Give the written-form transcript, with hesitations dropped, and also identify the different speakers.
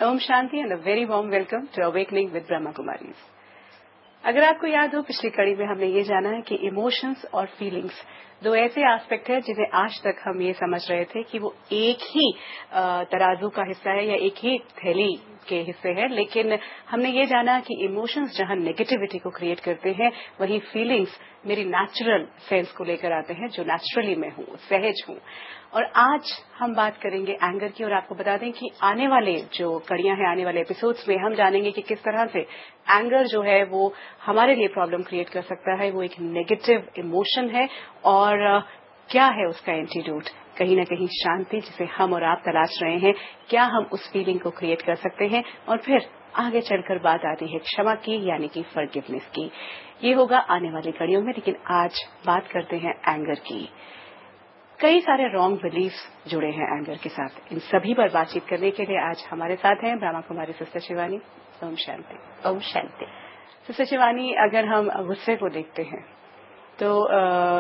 Speaker 1: Om Shanti and a very warm welcome to awakening with Brahma Kumaris. अगर आपको याद हो, पिछली कड़ी में हमने ये जाना है कि इमोशंस और फीलिंग्स दो ऐसे एस्पेक्ट है जिन्हें आज तक हम ये समझ रहे थे कि वो एक ही तराजू का हिस्सा है या एक ही थैली के हिस्से हैं, लेकिन हमने ये जाना कि इमोशंस जहां नेगेटिविटी को क्रिएट करते हैं, वहीं फीलिंग्स मेरी नेचुरल सेंस को लेकर आते हैं, जो नेचुरली मैं हूं, सहज हूं। और आज हम बात करेंगे एंगर की, और आपको बता दें कि आने वाले जो कड़ियां हैं, आने वाले एपिसोड्स में हम जानेंगे कि किस तरह से एंगर जो है वो हमारे लिए प्रॉब्लम क्रिएट कर सकता है। वो एक नेगेटिव इमोशन है और क्या है उसका एंटीडोट, कहीं ना कहीं शांति जिसे हम और आप तलाश रहे हैं, क्या हम उस फीलिंग को क्रिएट कर सकते हैं। और फिर आगे चलकर बात आती है क्षमा की, यानी कि फॉरगिवनेस की। ये होगा आने वाली कड़ियों में, लेकिन आज बात करते हैं एंगर की। कई सारे रॉन्ग बिलीफ्स जुड़े हैं एंगर के साथ। इन सभी पर बातचीत करने के लिए आज हमारे साथ हैं ब्रह्मा कुमारी सिस्टर शिवानी। ओम शांति।
Speaker 2: ओम शांति।
Speaker 1: सिस्टर शिवानी, अगर हम गुस्से को देखते हैं तो